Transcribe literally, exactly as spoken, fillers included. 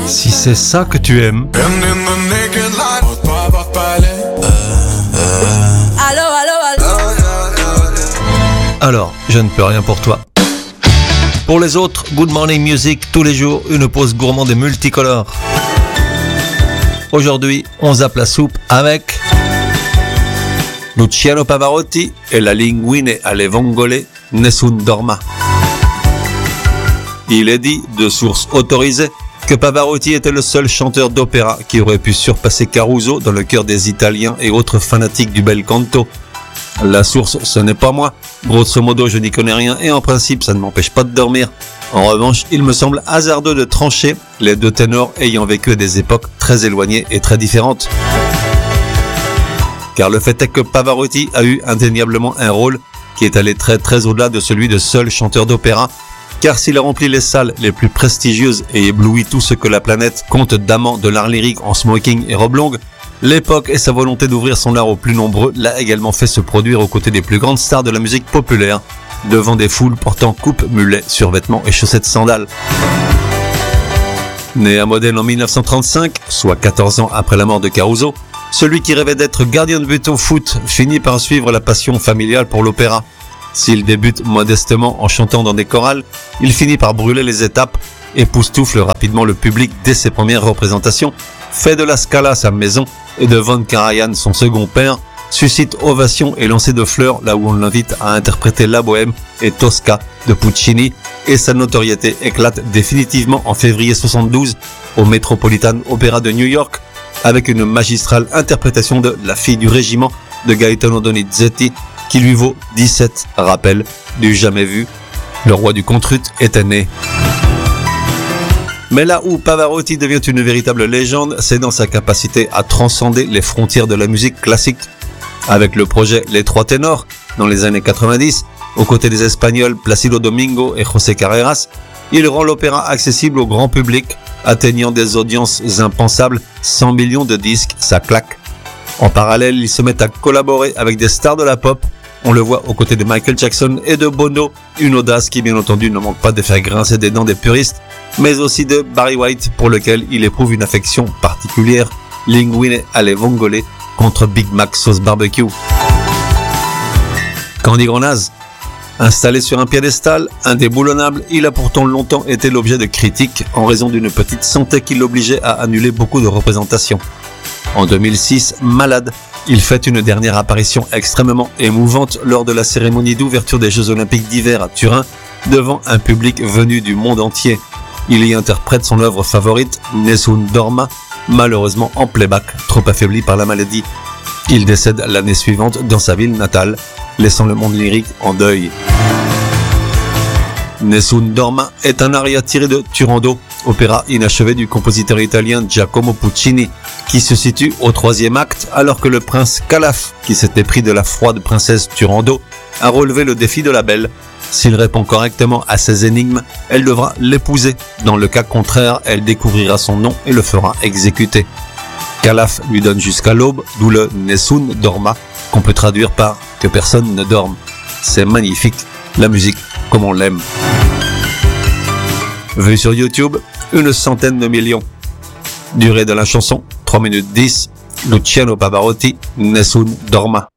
Si c'est ça que tu aimes. Allô, allô, allô. Alors, je ne peux rien pour toi. Pour les autres, Good Morning Music, tous les jours, une pause gourmande et multicolore. Aujourd'hui, on zappe la soupe avec Luciano Pavarotti et la linguine alle vongole Nessun Dorma. Il est dit, de sources autorisées, que Pavarotti était le seul chanteur d'opéra qui aurait pu surpasser Caruso dans le cœur des Italiens et autres fanatiques du bel canto. La source, ce n'est pas moi. Grosso modo, je n'y connais rien et en principe, ça ne m'empêche pas de dormir. En revanche, il me semble hasardeux de trancher, les deux ténors ayant vécu à des époques très éloignées et très différentes. Car le fait est que Pavarotti a eu indéniablement un rôle qui est allé très très au-delà de celui de seul chanteur d'opéra. Car s'il a rempli les salles les plus prestigieuses et ébloui tout ce que la planète compte d'amants de l'art lyrique en smoking et robe longue, l'époque et sa volonté d'ouvrir son art aux plus nombreux l'a également fait se produire aux côtés des plus grandes stars de la musique populaire, devant des foules portant coupe, mulets, survêtements et chaussettes sandales. Né à Modène en mille neuf cent trente-cinq, soit quatorze ans après la mort de Caruso, celui qui rêvait d'être gardien de but au foot finit par suivre la passion familiale pour l'opéra. S'il débute modestement en chantant dans des chorales, il finit par brûler les étapes, époustoufle rapidement le public dès ses premières représentations, fait de la Scala sa maison et de Von Karajan son second père, suscite ovations et lancers de fleurs là où on l'invite à interpréter La Bohème et Tosca de Puccini, et sa notoriété éclate définitivement en février soixante-douze au Metropolitan Opera de New York avec une magistrale interprétation de La fille du régiment de Gaetano Donizetti qui lui vaut dix-sept rappels du jamais vu. Le roi du contrut était né. Mais là où Pavarotti devient une véritable légende, c'est dans sa capacité à transcender les frontières de la musique classique. Avec le projet Les Trois Ténors, dans les années quatre-vingt-dix, aux côtés des Espagnols Plácido Domingo et José Carreras, il rend l'opéra accessible au grand public, atteignant des audiences impensables, cent millions de disques, ça claque. En parallèle, il se met à collaborer avec des stars de la pop. On le voit aux côtés de Michael Jackson et de Bono, une audace qui bien entendu ne manque pas de faire grincer des dents des puristes, mais aussi de Barry White pour lequel il éprouve une affection particulière, Linguine alle vongole contre Big Mac sauce barbecue. Candy Grenaz, installé sur un piédestal, indéboulonnable, il a pourtant longtemps été l'objet de critiques en raison d'une petite santé qui l'obligeait à annuler beaucoup de représentations. En deux mille six, malade, il fait une dernière apparition extrêmement émouvante lors de la cérémonie d'ouverture des Jeux Olympiques d'hiver à Turin, devant un public venu du monde entier. Il y interprète son œuvre favorite, Nessun Dorma, malheureusement en playback, trop affaibli par la maladie. Il décède l'année suivante dans sa ville natale, laissant le monde lyrique en deuil. Nessun Dorma est un aria tiré de Turandot, opéra inachevé du compositeur italien Giacomo Puccini, qui se situe au troisième acte alors que le prince Calaf, qui s'était pris de la froide princesse Turandot, a relevé le défi de la belle. S'il répond correctement à ses énigmes, elle devra l'épouser. Dans le cas contraire, elle découvrira son nom et le fera exécuter. Calaf lui donne jusqu'à l'aube, d'où le Nessun Dorma, qu'on peut traduire par « que personne ne dorme ». C'est magnifique, la musique comme on l'aime. Vu sur YouTube, une centaine de millions. Durée de la chanson, trois minutes dix, Luciano Pavarotti, Nessun Dorma.